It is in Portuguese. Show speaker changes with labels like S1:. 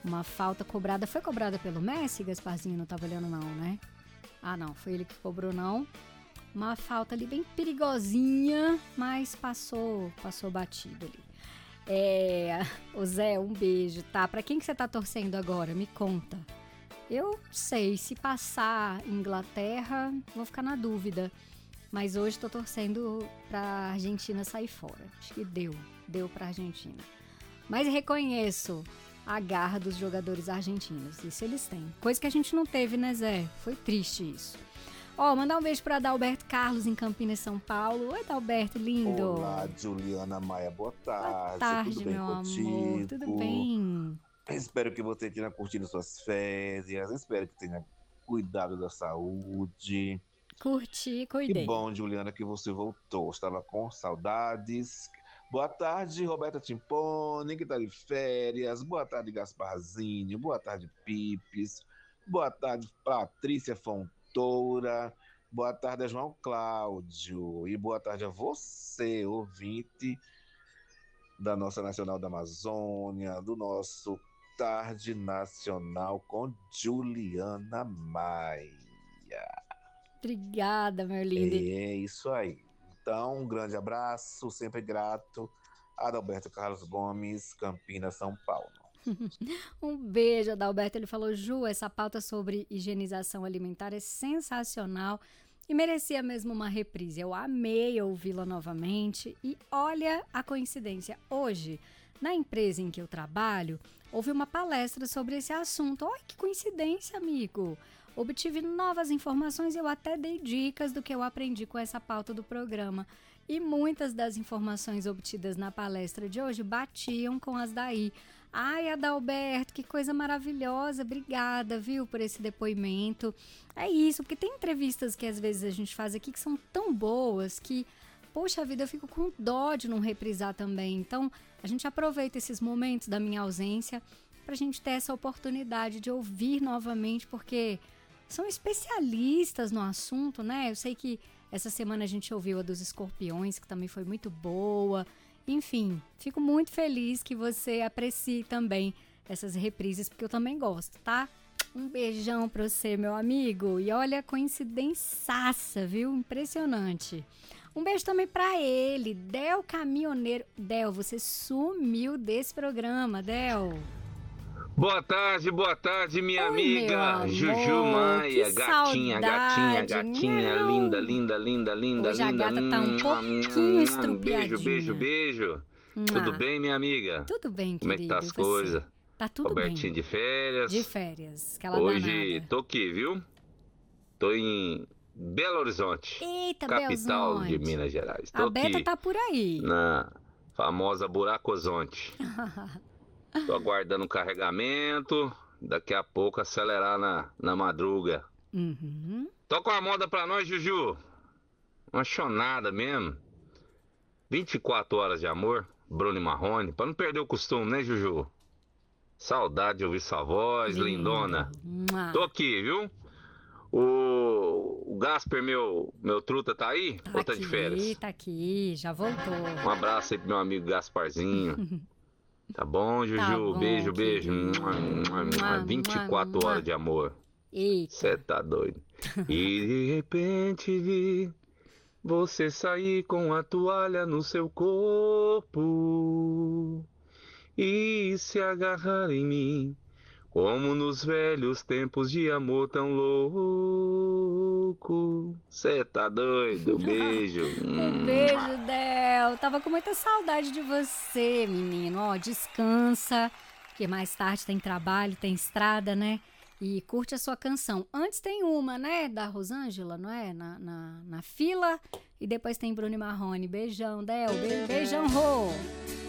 S1: Uma falta cobrada. Foi cobrada pelo Messi, Gasparzinho? Não tava olhando não, né? Ah, não. Foi ele que cobrou, não. Uma falta ali bem perigosinha, mas passou batido ali. Ô Zé, um beijo, tá? Pra quem que você tá torcendo agora? Me conta. Eu sei, se passar Inglaterra, vou ficar na dúvida. Mas hoje tô torcendo pra Argentina sair fora. Acho que deu pra Argentina. Mas reconheço a garra dos jogadores argentinos. Isso eles têm. Coisa que a gente não teve, né, Zé? Foi triste isso. Mandar um beijo para Adalberto Carlos em Campinas, São Paulo. Oi, Adalberto, lindo.
S2: Olá, Juliana Maia, boa tarde.
S1: Boa tarde,
S2: tudo bem
S1: meu
S2: contigo?
S1: amor, tudo bem?
S2: Espero que você tenha curtido suas férias, espero que tenha cuidado da saúde.
S1: Curti, cuidei.
S2: Que bom, Juliana, que você voltou. Estava com saudades. Boa tarde, Roberta Timpone, que tá de férias. Boa tarde, Gasparzinho. Boa tarde, Pipes. Boa tarde, Patrícia Fontoura. Boa tarde, João Cláudio. E boa tarde a você, ouvinte da nossa Nacional da Amazônia, do nosso Tarde Nacional com Juliana Maia.
S1: Obrigada, meu lindo.
S2: É isso aí. Então, um grande abraço, sempre grato. Adalberto Carlos Gomes, Campinas, São Paulo.
S1: Um beijo, Adalberto. Ele falou, Ju, essa pauta sobre higienização alimentar é sensacional e merecia mesmo uma reprise. Eu amei ouvi-la novamente e olha a coincidência. Hoje, na empresa em que eu trabalho, houve uma palestra sobre esse assunto. Olha que coincidência, amigo. Obtive novas informações e eu até dei dicas do que eu aprendi com essa pauta do programa. E muitas das informações obtidas na palestra de hoje batiam com as daí. Ai, Adalberto, que coisa maravilhosa. Obrigada, viu, por esse depoimento. É isso, porque tem entrevistas que às vezes a gente faz aqui que são tão boas que, poxa vida, eu fico com dó de não reprisar também. Então, a gente aproveita esses momentos da minha ausência pra gente ter essa oportunidade de ouvir novamente, porque são especialistas no assunto, né? Eu sei que essa semana a gente ouviu a dos escorpiões, que também foi muito boa. Enfim, fico muito feliz que você aprecie também essas reprises, porque eu também gosto, tá? Um beijão pra você, meu amigo. E olha, coincidençaça, viu? Impressionante. Um beijo também pra ele, Del Caminhoneiro. Del, você sumiu desse programa, Del.
S3: Boa tarde, minha
S1: Oi,
S3: amiga Juju Maia, gatinha, linda.
S1: Hoje a gata tá um pouquinho estrupiadinha.
S3: Beijo. Tudo bem, minha amiga?
S1: Tudo bem,
S3: Como é que tá as coisas?
S1: Tá tudo
S3: Robertinho
S1: bem.
S3: de férias.
S1: De férias, aquela
S3: Hoje
S1: danada.
S3: tô aqui, viu? Tô em Belo Horizonte,
S1: Eita,
S3: capital
S1: Belzonte.
S3: de Minas Gerais.
S1: A
S3: Tô
S1: Beta
S3: aqui
S1: tá por aí.
S3: na famosa Buracozonte. Tô aguardando o carregamento, daqui a pouco acelerar na madruga.
S1: Uhum.
S3: Toca uma moda pra nós, Juju. Uma chonada mesmo. 24 horas de amor, Bruno e Marrone, pra não perder o costume, né, Juju? Saudade de ouvir sua voz,
S1: Lindo.
S3: lindona.
S1: Mua.
S3: Tô aqui, viu? O Gasper, meu truta, tá aí? Ou tá de férias?
S1: Tá aqui, já voltou.
S3: Um abraço aí pro meu amigo Gasparzinho. Tá bom, Juju?
S1: Tá bom,
S3: Beijo.
S1: querido.
S3: 24 horas de amor.
S1: Eita.
S3: Cê tá doido. E de repente vi você sair com a toalha no seu corpo e se agarrar em mim, como nos velhos tempos de amor tão louco. Cê tá doido? Beijo.
S1: Um beijo, Del. Tava com muita saudade de você, menino. Ó, descansa, porque mais tarde tem trabalho, tem estrada, né? E curte a sua canção. Antes tem uma, né, da Rosângela, não é? Na fila. E depois tem Bruno e Marrone. Beijão, Del. Beijão, Rô.